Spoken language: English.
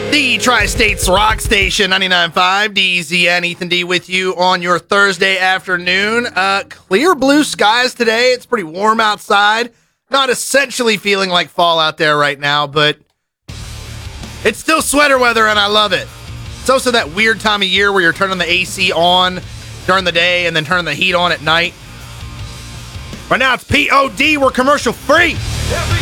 The Tri-States Rock Station, 99.5, DZN, Ethan D with you on your Thursday afternoon. Clear blue skies today. It's pretty warm outside. Not essentially feeling like fall out there right now, but it's still sweater weather and I love it. It's also that weird time of year where you're turning the AC on during the day and then turning the heat on at night. Right now it's POD. We're commercial free.